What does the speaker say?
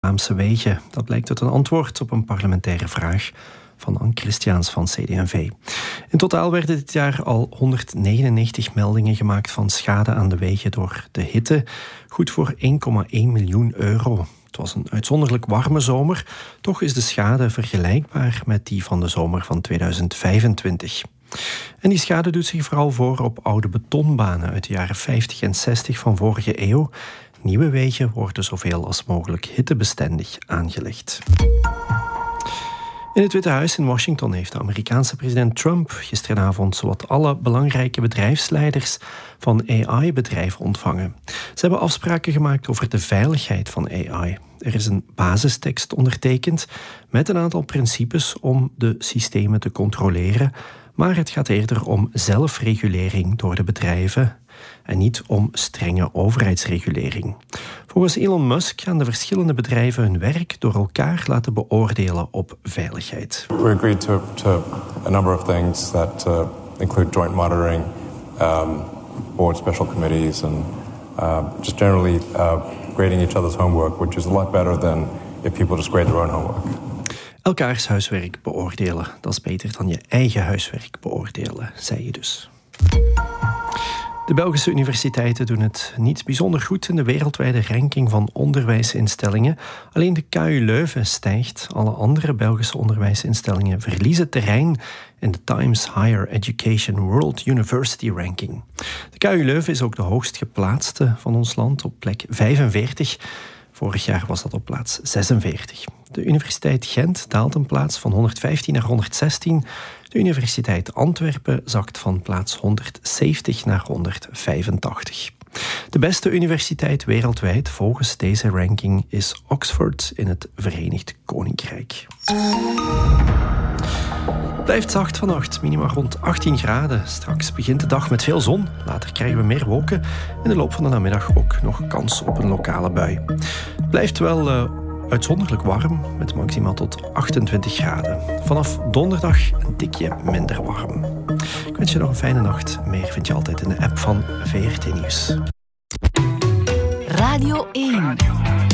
Vlaamse wegen. Dat blijkt uit een antwoord op een parlementaire vraag van Anne Christiaans van CD&V. In totaal werden dit jaar al 199 meldingen gemaakt van schade aan de wegen door de hitte. Goed voor 1,1 miljoen euro. Het was een uitzonderlijk warme zomer. Toch is de schade vergelijkbaar met die van de zomer van 2025. En die schade doet zich vooral voor op oude betonbanen uit de jaren 50 en 60 van vorige eeuw. Nieuwe wegen worden zoveel als mogelijk hittebestendig aangelegd. In het Witte Huis in Washington heeft de Amerikaanse president Trump gisteravond zowat alle belangrijke bedrijfsleiders van AI-bedrijven ontvangen. Ze hebben afspraken gemaakt over de veiligheid van AI. Er is een basistekst ondertekend met een aantal principes om de systemen te controleren, maar het gaat eerder om zelfregulering door de bedrijven en niet om strenge overheidsregulering. Volgens Elon Musk gaan de verschillende bedrijven hun werk door elkaar laten beoordelen op veiligheid. We agreed to a number of things that include joint monitoring, board special committees, and just generally grading each other's homework, which is a lot better than if people just grade their own homework. Elkaars huiswerk beoordelen, dat is beter dan je eigen huiswerk beoordelen, zei je dus. De Belgische universiteiten doen het niet bijzonder goed in de wereldwijde ranking van onderwijsinstellingen. Alleen de KU Leuven stijgt. Alle andere Belgische onderwijsinstellingen verliezen terrein in de Times Higher Education World University Ranking. De KU Leuven is ook de hoogst geplaatste van ons land, op plek 45. Vorig jaar was dat op plaats 46. De Universiteit Gent daalt een plaats van 115 naar 116. De Universiteit Antwerpen zakt van plaats 170 naar 185. De beste universiteit wereldwijd volgens deze ranking is Oxford in het Verenigd Koninkrijk. Het blijft zacht vannacht, minima rond 18 graden. Straks begint de dag met veel zon. Later krijgen we meer wolken. In de loop van de namiddag ook nog kans op een lokale bui. Het blijft wel uitzonderlijk warm, met maximaal tot 28 graden. Vanaf donderdag een tikje minder warm. Ik wens je nog een fijne nacht. Meer vind je altijd in de app van VRT Nieuws. Radio 1.